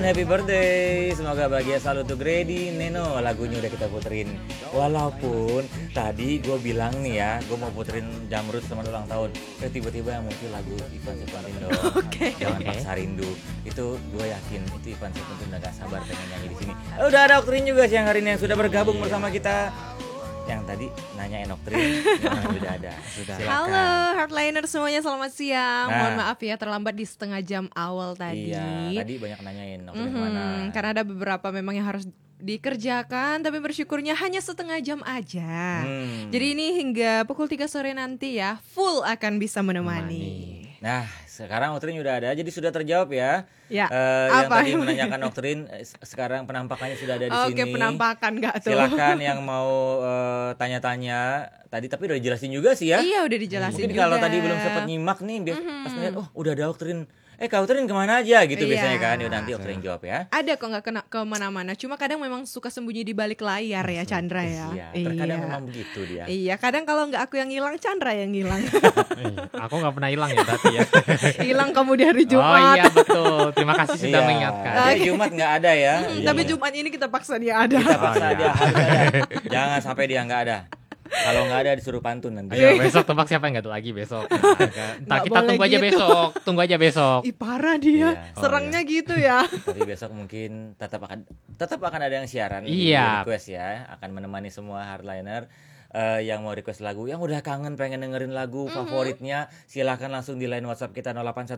happy birthday. Semoga bahagia selalu untuk Grady Neno. Lagunya udah kita puterin. Walaupun tadi gue bilang nih ya, gue mau puterin Jamrud sama ulang tahun. Tiba-tiba yang muncul lagu Ivan Setiawan. Jangan paksa rindu. Itu gue yakin itu Ivan Setiawan udah gak sabar pengen nyanyi di sini. Udah ada Oktrin juga siang hari ini yang sudah bergabung bersama kita. Yang tadi nanya Oktrin, udah ada. Sudah. Halo Heartliner semuanya, selamat siang. Mohon maaf ya terlambat di setengah jam awal tadi. Iya, tadi banyak nanyain Oktrin mana. Karena ada beberapa memang yang harus dikerjakan, tapi bersyukurnya hanya setengah jam aja. Jadi ini hingga pukul 3 sore nanti ya, full akan bisa menemani. Nah, sekarang Oktrin udah ada, jadi sudah terjawab ya. Ya, yang tadi menanyakan Oktrin, sekarang penampakannya sudah ada di sini. Oke, penampakan nggak tuh? Silakan yang mau tanya-tanya tadi, tapi udah dijelasin juga sih ya. Iya, udah dijelasin Mungkin juga. kalau tadi belum sempat nyimak nih, pas ngeliat, oh udah ada Oktrin. Kak Oktrin kemana aja gitu biasanya kan. Ya nanti Oktrin jawab ya. Ada kok nggak kena kemana-mana. Cuma kadang memang suka sembunyi di balik layar ya Chandra ya. Iya, terkadang memang begitu dia. Iya, kadang kalau nggak aku yang hilang, Chandra yang hilang. Aku nggak pernah hilang ya berarti ya. Hilang kamu di hari Jumat. Oh iya betul. Terima kasih sudah mengingatkan. Jumat nggak ada ya. Tapi Jumat ini kita paksa dia ada. Kita paksa dia harus ada. Jangan sampai dia nggak ada. Kalau nggak ada disuruh pantun nanti. Ayo besok tebak siapa yang nggak ada lagi besok. Ntar kita tunggu aja gitu. besok. Tunggu aja besok. Ih parah dia, serangnya gitu ya. Tapi besok mungkin tetap akan ada yang siaran. Iya. Request ya, akan menemani semua Hardliner. Yang mau request lagu, yang udah kangen pengen dengerin lagu favoritnya, silahkan langsung di line WhatsApp kita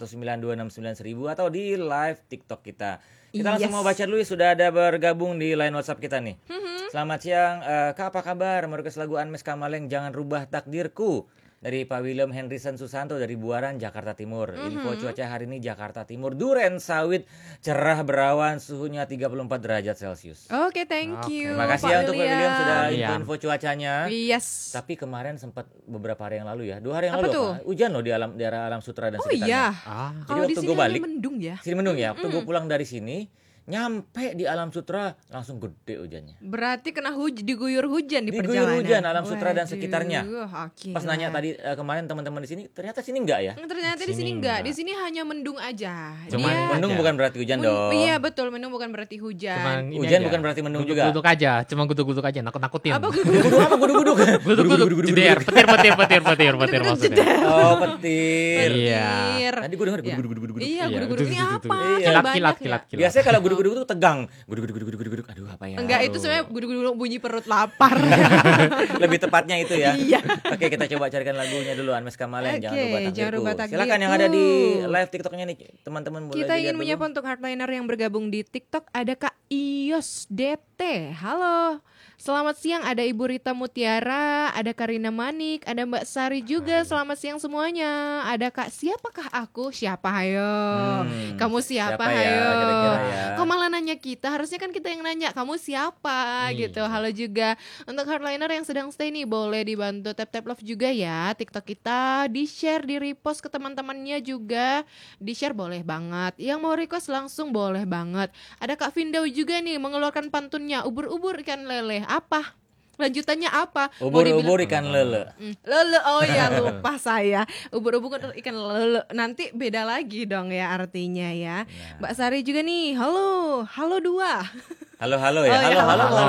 0819269000 atau di live TikTok kita. Kita langsung mau baca dulu, sudah ada bergabung di line WhatsApp kita nih. Selamat siang, Kak apa kabar? Mau request lagu Anmes Kamaleng, Jangan Rubah Takdirku. Dari Pak William Henryson Susanto dari Buaran, Jakarta Timur. Info cuaca hari ini Jakarta Timur, duren sawit, cerah berawan, suhunya 34 derajat Celcius. Oke, thank you. Terima kasih ya untuk Pak William sudah info cuacanya. Yes. Tapi kemarin sempat beberapa hari yang lalu ya, 2 hari yang Apa lalu tuh? hujan loh di daerah Alam Sutra dan sekitarnya. Oh iya. Jadi Kalau di waktu sini gue balik, mendung ya. sini mendung ya. Waktu gue pulang dari sini, nyampe di Alam Sutra langsung gede hujannya. Berarti kena diguyur hujan di Diguyur perjalanan. hujan Alam Sutra dan sekitarnya. Okay. Pas nanya tadi kemarin teman-teman di sini, ternyata sini enggak ya? Ternyata di sini enggak. Di sini hanya mendung aja. Cuman Mendung bukan berarti hujan dong. Iya betul, mendung bukan berarti hujan. Cuman ini Hujan aja. bukan berarti mendung juga. Guduk aja, cuma guduk-guduk aja, nakut-nakutin. Apa Guduk-guduk. Guduk-guduk jeder, petir maksudnya. Oh, petir. Iya. Tadi gue denger guduk-guduk. Iya, Iya, guduk-guduk ini guduk-guduk. apa? Iya. Kan banyak Kilat. ya? Biasanya kalau guduk-guduk itu tegang. Guduk-guduk. Aduh, apa ya? Enggak, itu sebenarnya guduk-guduk bunyi perut lapar. Lebih tepatnya itu ya. Iya. Oke, kita coba carikan lagunya dulu Anmes Kamaleng, Oke, Jangan Rubah Takdirku. Silakan yang ada di live TikToknya nih, teman-teman boleh Kita dilihat ingin dulu. menyapa untuk Hardliner yang bergabung di TikTok. Ada Kak Ios DT. Halo. Selamat siang, ada Ibu Rita Mutiara, ada Karina Manik, ada Mbak Sari juga. Selamat siang semuanya. Ada Kak, siapakah aku? Siapa hayo? Kamu siapa Siapa ya, hayo? kira-kira ya? Kok malah nanya kita? Harusnya kan kita yang nanya, kamu siapa? Gitu. Halo juga untuk Hardliner yang sedang stay nih, boleh dibantu tap love juga ya TikTok kita, di-share, di-repost ke teman-temannya juga. Di-share boleh banget. Yang mau request langsung boleh banget. Ada Kak Vindau juga nih mengeluarkan pantunnya, ubur-ubur ikan lele. Apa? Lanjutannya apa? Mau Ubur-ubur dibilang- ikan lele. Lele, oh ya lupa saya. Ubur-ubur ikan lele. Nanti beda lagi dong ya artinya ya. Mbak Sari juga nih. Halo 2. Halo ya. Oh, iya,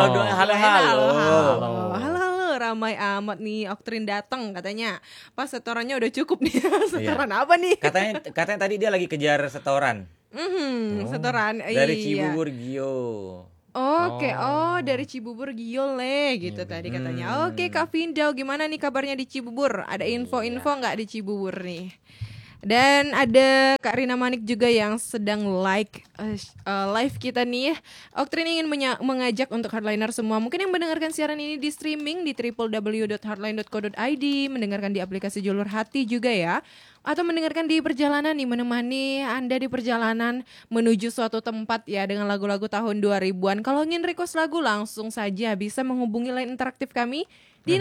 Halo. Halo, ramai amat nih. Oktrin datang katanya. Pas setorannya udah cukup nih. Setoran apa nih? Katanya tadi dia lagi kejar setoran Setoran. dari Iya. Cibubur Gio. Oke, dari Cibubur Giole gitu tadi katanya. Oke, Kak Vindau, gimana nih kabarnya di Cibubur? Ada info-info nggak di Cibubur nih? Dan ada Kak Rina Manik juga yang sedang live kita nih. Oktrin ingin mengajak untuk Hardliner semua, mungkin yang mendengarkan siaran ini di streaming di www.hardline.co.id, mendengarkan di aplikasi Jalur Hati juga ya, atau mendengarkan di perjalanan nih, menemani Anda di perjalanan menuju suatu tempat ya dengan lagu-lagu tahun 2000-an. Kalau ingin request lagu langsung saja bisa menghubungi line interaktif kami di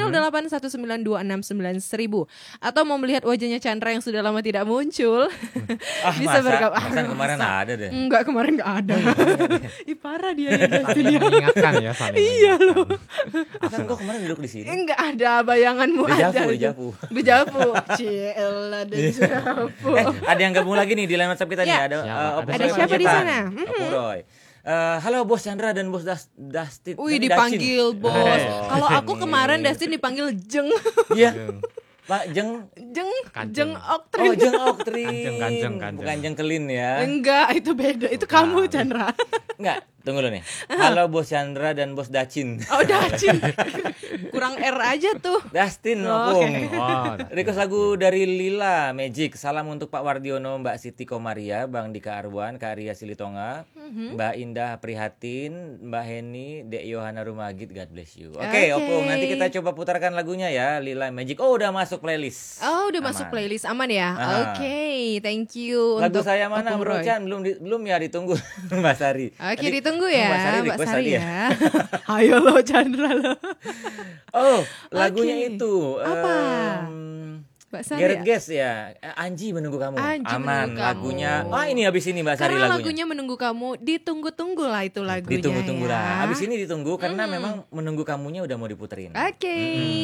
0819269000 atau mau melihat wajahnya Chandra yang sudah lama tidak muncul. Bisa bergabung. Masa kemarin ada deh. Enggak, kemarin enggak ada. Ih, parah dia ya. Saling mengingatkan ya, saling Iya loh. Kan kok kemarin duduk di sini. Enggak ada bayanganmu aja. Dejavu. Cielah dejavu. Ada yang gabung lagi nih di line WhatsApp kita nih. Ya. Ada Ada siapa di sana? Opung Roy. Halo Bos Chandra dan Bos Dustin. Wih, Ini dipanggil Dacin. bos. Oh. Kalau aku kemarin Dustin dipanggil Jeng. Iya. Pak Jeng. Jeng Oh, Oktrin. Jeng Oktrin. Kanjeng. Bukan Jeng Kelin ya. Enggak, itu beda. Itu kamu, Chandra. Enggak, tunggu dulu nih. Halo Bos Chandra dan Bos Dacin. Oh, Dacin. Kurang R aja tuh. Dustin Oh, Opung. Oh, Request lagu dari Lila Magic. Salam untuk Pak Wardiono, Mbak Siti Komaria, Bang Dika Arwan, Kak Arya Silitonga, Mbak Indah Prihatin, Mbak Heni, Dek Yohana Rumagit. God bless you. Oke, Opung, nanti kita coba putarkan lagunya ya, Lila Magic. Oh, udah masuk playlist. Oh, udah Aman. masuk playlist aman ya. Ah. Oke, thank you. Lagu untuk saya mana Opung Bro Roy. Chan? Belum ya, ditunggu Mbak Sari. Oke, Tadi- ditunggu ya, Mbak Sari Mbak request Sari tadi ya. Ayo lo, Chandra lo. Oh, lagunya Oke. itu. Apa? Mbak Sari. Gareth ya? Guest ya. Anji menunggu kamu. Anji Aman menunggu kamu. lagunya. Wah, ini habis ini Mbak Sari Karena lagunya. lagunya menunggu kamu, ditunggu-tunggu lah itu lagunya. Ditunggu-tunggu ya. lah. Habis ini ditunggu karena memang menunggu kamunya udah mau diputerin. Oke.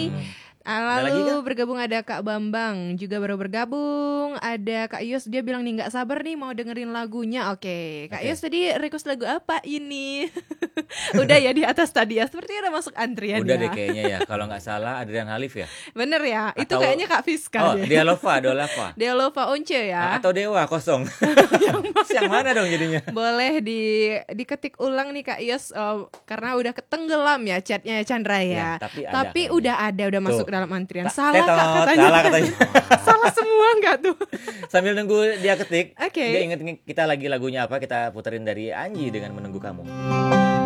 Ada lagi Lalu kah? bergabung ada Kak Bambang juga baru bergabung. Ada Kak Yus, dia bilang nih nggak sabar nih mau dengerin lagunya. Oke, Kak Oke. Yus tadi request lagu apa ini? Udah ya di atas tadi ya. Sepertinya udah masuk antrian Udah ya. deh kayaknya ya. Kalau nggak salah Adrian Halif ya. Bener ya. Itu Atau- kayaknya Kak Fiska Oh, deh. Dialova. Delova Once ya. Atau Dewa kosong. yang mana dong jadinya? Boleh diketik ulang nih Kak Yus karena udah ketenggelam ya chatnya Chandra ya. Ya, tapi ada Tapi kayaknya. udah ada udah masuk Tuh. dalam antrian. Tak- Salah Kak tetot, katanya. salah katanya. Salah semua nggak tuh? Sambil nunggu dia ketik, Oke. dia inget kita lagi lagunya apa, kita puterin dari Anji dengan Menunggu Kamu.